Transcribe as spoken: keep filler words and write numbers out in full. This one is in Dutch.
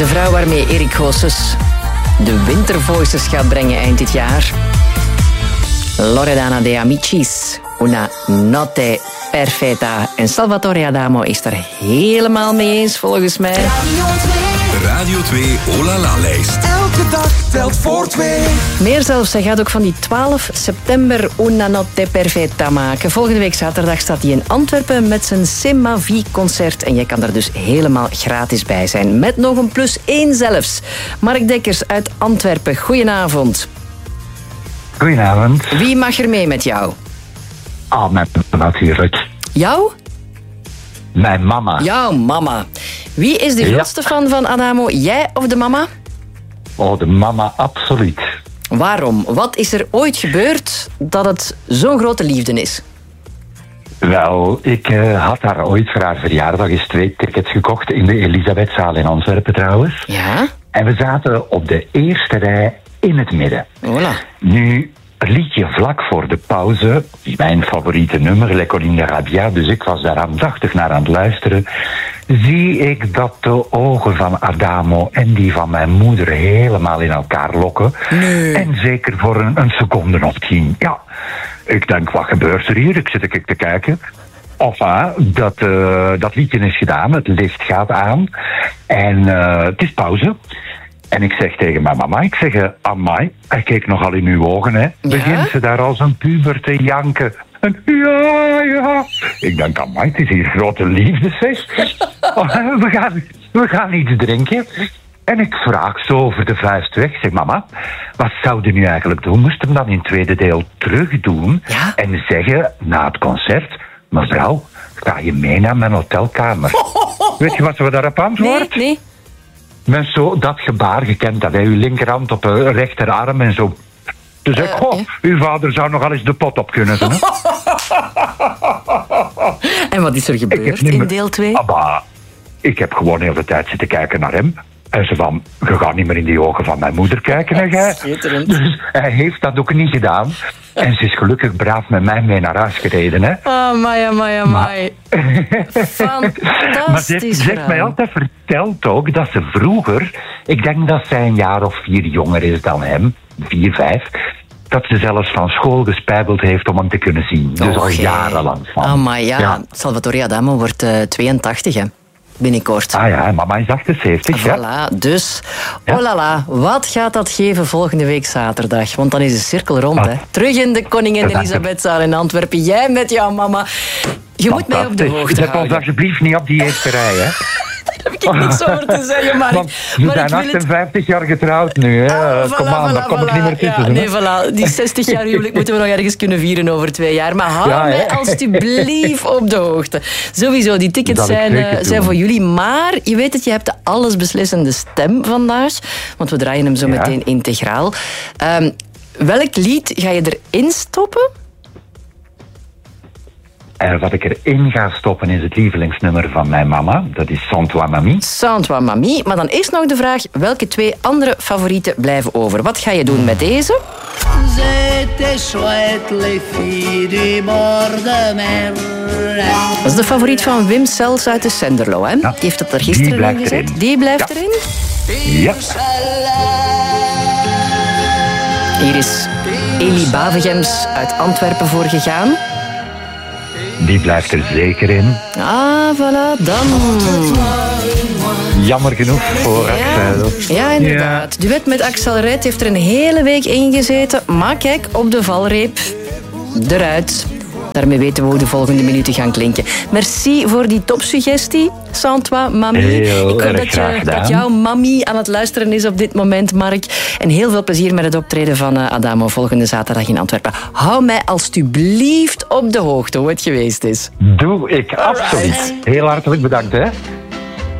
De vrouw waarmee Erik Goossens de Winter Voices gaat brengen eind dit jaar. Loredana de Amicis, Una Notte Perfetta. En Salvatore Adamo is er helemaal mee eens, volgens mij. Radio twee Olala-lijst. Elke dag telt voor twee. Meer zelfs, hij gaat ook van die twaalf september Una Notte Perfetta maken. Volgende week zaterdag staat hij in Antwerpen met zijn Semavi-concert. En jij kan daar dus helemaal gratis bij zijn. Met nog een plus één zelfs. Mark Dekkers uit Antwerpen, goedenavond. Goedenavond. Wie mag er mee met jou? Ah, mijn natuurlijk. Jou? Mijn mama. Jouw mama. Wie is de Ja. grootste fan van Adamo? Jij of de mama? Oh, de mama, absoluut. Waarom? Wat is er ooit gebeurd dat het zo'n grote liefde is? Wel, ik uh, had daar ooit voor haar verjaardag eens twee tickets gekocht in de Elisabethzaal in Antwerpen trouwens. Ja? En we zaten op de eerste rij in het midden. Voilà. Nu, er liet je vlak voor de pauze, mijn favoriete nummer, Le Colline de Rabia, dus ik was daar aandachtig naar aan het luisteren, zie ik dat de ogen van Adamo en die van mijn moeder helemaal in elkaar lokken. Nee. En zeker voor een, een seconde of tien. Ja, ik denk, wat gebeurt er hier? Ik zit er te kijken. Enfin, dat, uh, dat liedje is gedaan, het licht gaat aan en uh, het is pauze. En ik zeg tegen mijn mama, ik zeg, amai, hij keek nogal in uw ogen, hè. Begint ze daar als een puber te janken. En ja, ja. Ik denk, amai, het is hier grote liefde, zeg. we, gaan, we gaan iets drinken. En ik vraag zo over de vuist weg, zeg, mama, wat zou je nu eigenlijk doen? Moest hem dan in het tweede deel terug doen Ja? en zeggen, na het concert, mevrouw, ga je mee naar mijn hotelkamer? Weet je wat we daarop Nee, antwoordt? nee. Met zo dat gebaar gekend, dat hij uw linkerhand op uw rechterarm en zo. Dus ik, Uh, goh, ja. uw vader zou nogal eens de pot op kunnen doen. Hè? En wat is er Ik heb gebeurd niet in meer- deel twee? Ah, maar ik heb gewoon heel de tijd zitten kijken naar hem. En ze van, je gaat niet meer in die ogen van mijn moeder kijken, hè, jij? Schitterend. Dus hij heeft dat ook niet gedaan. En ze is gelukkig braaf met mij mee naar huis gereden, hè. Amai, amai, amai. Maar ze heeft, Fantastisch ze heeft mij verhaal. altijd verteld ook dat ze vroeger, ik denk dat zij een jaar of vier jonger is dan hem, vier, vijf, dat ze zelfs van school gespijbeld heeft om hem te kunnen zien. Dus al Oké. jarenlang van. Amai, ja. Ja. Salvatore Adamo wordt uh, tweeëntachtig, hè. Binnenkort. Ah ja, en mama is achtenzeventig, ja. Voilà, dus, Ja. oh la la, wat gaat dat geven volgende week zaterdag? Want dan is de cirkel rond, Ah. hè. Terug in de Koningin Bedankt. Elisabethzaal in Antwerpen. Jij met jouw mama. Je moet mij op de Fantastisch. hoogte Zet ons houden. alsjeblieft niet op die eerste rij, hè. Daar heb ik niks over te zeggen, Mark. Want we Maar zijn ik wil het- achtenvijftig jaar getrouwd nu, hè. Ah, Kom voilà, aan, voilà, daar kom ik voilà. niet meer tussen. Ja, hè. nee, voilà. Die zestig jaar huwelijk moeten we nog ergens kunnen vieren over twee jaar. Maar hou Ja, hè. mij alstublieft op de hoogte. Sowieso, die tickets Dat zal ik zijn, zeker eh, zijn doen. voor jullie. Maar je weet het, je hebt de allesbeslissende stem vandaag. Want we draaien hem zo Ja. meteen integraal. Ehm, welk lied ga je erin stoppen? En wat ik erin ga stoppen is het lievelingsnummer van mijn mama. Dat is Sans toi mamie. Sans toi mamie. Maar dan is nog de vraag, welke twee andere favorieten blijven over? Wat ga je doen met deze? C'était chouette, les filles du bord de mer. Dat is de favoriet van Wim Sels uit de Senderlo. Hè? Die heeft dat er Die gisteren in blijft gezet. erin. Die blijft Ja. erin. Ja. Hier is Elie Bavegems uit Antwerpen voor gegaan. Die blijft er zeker in. Ah, voilà, dan. Jammer genoeg voor Axel. Ja, inderdaad. Duet met Axel Red heeft er een hele week in gezeten. Maar kijk, op de valreep. Eruit. Daarmee weten we hoe de volgende minuten gaan klinken. Merci voor die topsuggestie, Sans toi mamie. Heel Ik hoop erg dat, graag je, gedaan. dat jouw mamie aan het luisteren is op dit moment, Mark. En heel veel plezier met het optreden van uh, Adamo volgende zaterdag in Antwerpen. Hou mij alstublieft op de hoogte hoe het geweest is. Doe ik, absoluut. Heel hartelijk bedankt, hè.